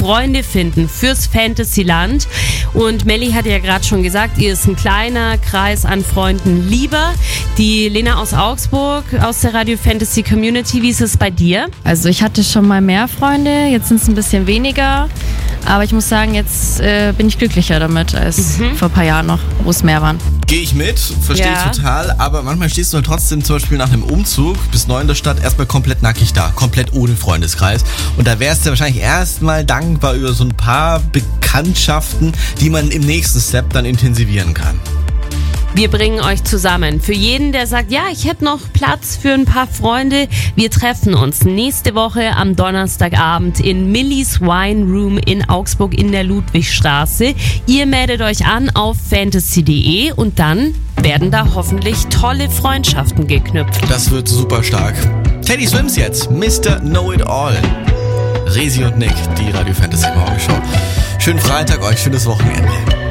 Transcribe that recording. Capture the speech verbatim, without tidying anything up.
Freunde finden fürs Fantasyland. Und Melli hat ja gerade schon gesagt, ihr ist ein kleiner Kreis an Freunden lieber. Die Lena aus Augsburg, aus der Radio Fantasy Community, wie ist es bei dir? Also ich hatte schon mal mehr Freunde, jetzt sind es ein bisschen weniger. Aber ich muss sagen, jetzt äh, bin ich glücklicher damit als mhm. vor ein paar Jahren noch, wo es mehr waren. Gehe ich mit, verstehe Ja. ich total, aber manchmal stehst du halt trotzdem zum Beispiel nach einem Umzug bis neu in der Stadt erstmal komplett nackig da, komplett ohne Freundeskreis. Und da wärst du wahrscheinlich erstmal dankbar über so ein paar Bekanntschaften, die man im nächsten Step dann intensivieren kann. Wir bringen euch zusammen. Für jeden, der sagt, ja, ich hätte noch Platz für ein paar Freunde, wir treffen uns nächste Woche am Donnerstagabend in Millys Wine Room in Augsburg in der Ludwigstraße. Ihr meldet euch an auf fantasy punkt de und dann werden da hoffentlich tolle Freundschaften geknüpft. Das wird super stark. Teddy Swims jetzt, Mister Know-It-All. Resi und Nick, die Radio Fantasy Morgenshow. Schönen Freitag euch, schönes Wochenende.